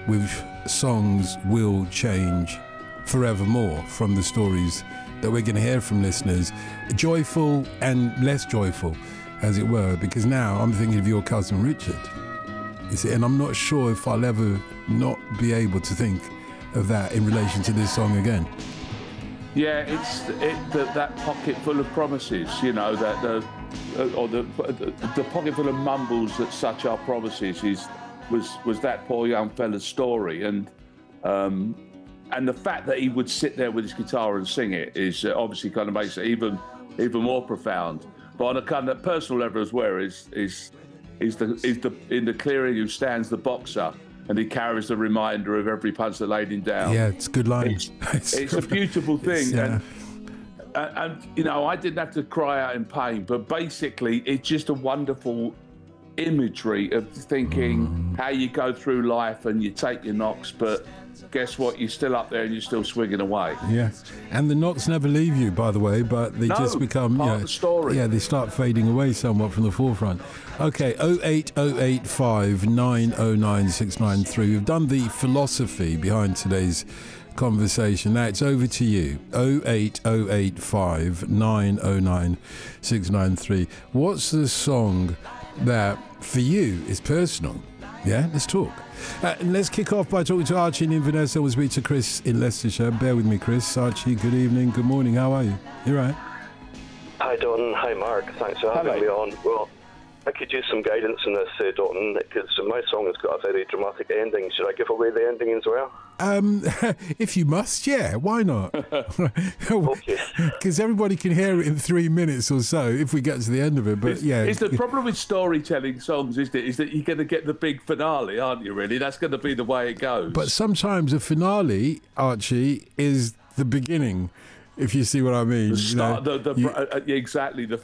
with songs will change forevermore from the stories that we're going to hear from listeners, joyful and less joyful, as it were, because now I'm thinking of your cousin Richard. You see, and I'm not sure if I'll ever not be able to think of that in relation to this song again. Yeah, it's that pocket full of promises, you know, that the pocket full of mumbles that such are promises was that poor young fella's story, and the fact that he would sit there with his guitar and sing it is obviously kind of makes it even more profound. But on a kind of personal level as well, is the in the clearing who stands the boxer, and he carries the reminder of every punch that laid him down. Yeah, it's a good line. It's a beautiful thing. Yeah. And you know, I didn't have to cry out in pain, but basically it's just a wonderful imagery of thinking how you go through life and you take your knocks, but guess what? You're still up there and you're still swinging away. Yeah, and the knocks never leave you, by the way, but they just become part of the story. Yeah, they start fading away somewhat from the forefront. Okay, 08085 909 693. We've done the philosophy behind today's conversation. Now it's over to you. 08085 909 693. What's the song that for you is personal? Yeah, let's talk. And let's kick off by talking to Archie in Inverness. We'll speak to Chris in Leicestershire. Bear with me, Chris. Archie, good evening, good morning. How are you? You right? Hi, Dalton. Hi, Mark. Thanks for having me on. Well, I could use some guidance in this, Dalton, because my song has got a very dramatic ending. Should I give away the ending as well? If you must, yeah. Why not? Okay. Because everybody can hear it in 3 minutes or so if we get to the end of it. But it's the problem with storytelling songs, isn't it? Is that you're going to get the big finale, aren't you? Really, that's going to be the way it goes. But sometimes a finale, Archie, is the beginning. If you see what I mean. The start, exactly. The